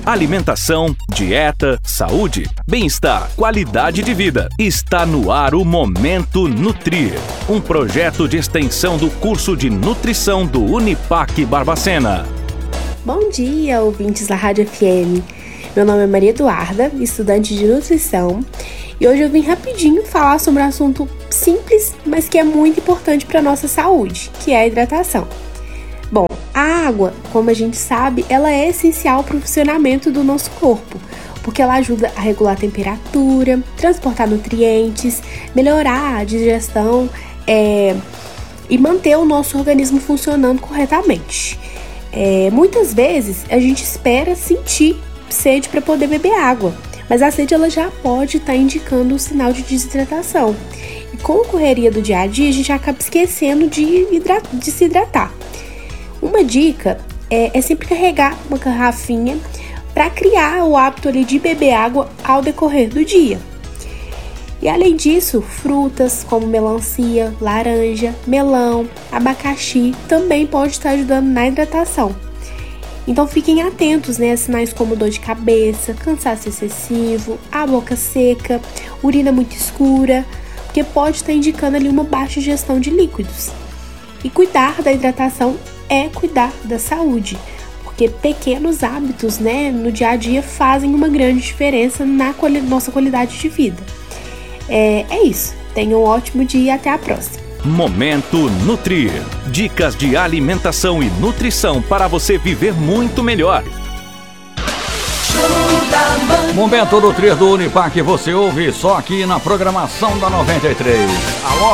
Alimentação, dieta, saúde, bem-estar, qualidade de vida. Está no ar o Momento Nutrir, um projeto de extensão do curso de nutrição do Unipac Barbacena. Bom dia, ouvintes da Rádio FM. Meu nome é Maria Eduarda, estudante de nutrição, e hoje eu vim rapidinho falar sobre um assunto simples, mas que é muito importante para a nossa saúde, que é a hidratação. Bom, a água, como a gente sabe, ela é essencial para o funcionamento do nosso corpo, porque ela ajuda a regular a temperatura, transportar nutrientes, melhorar a digestão e manter o nosso organismo funcionando corretamente. Muitas vezes a gente espera sentir sede para poder beber água, mas a sede ela já pode estar indicando um sinal de desidratação. E com a correria do dia a dia, a gente acaba esquecendo de se hidratar. Uma dica é sempre carregar uma garrafinha para criar o hábito ali de beber água ao decorrer do dia. E além disso, frutas como melancia, laranja, melão, abacaxi também pode estar ajudando na hidratação. Então fiquem atentos, a sinais como dor de cabeça, cansaço excessivo, a boca seca, urina muito escura, porque pode estar indicando ali uma baixa ingestão de líquidos. E cuidar da hidratação é cuidar da saúde, porque pequenos hábitos, no dia a dia fazem uma grande diferença na nossa qualidade de vida. É isso. Tenham um ótimo dia e até a próxima. Momento Nutrir. Dicas de alimentação e nutrição para você viver muito melhor. Momento Nutrir do Unipac, você ouve só aqui na programação da 93. Alô?